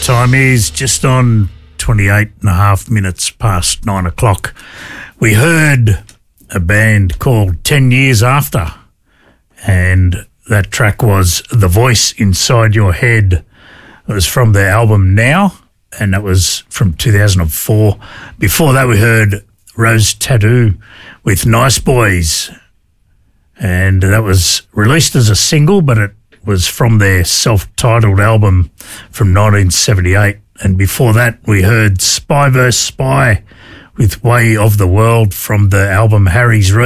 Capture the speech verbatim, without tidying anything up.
Time is just on twenty-eight and a half minutes past nine o'clock. We heard a band called Ten Years After, and that track was The Voice Inside Your Head. It was from their album Now, and that was from two thousand four. Before that, we heard Rose Tattoo with Nice Boys, and that was released as a single, but it was from their self-titled album from nineteen seventy-eight. And before that, we heard Spy versus. Spy with Way of the World from the album Harry's Reed.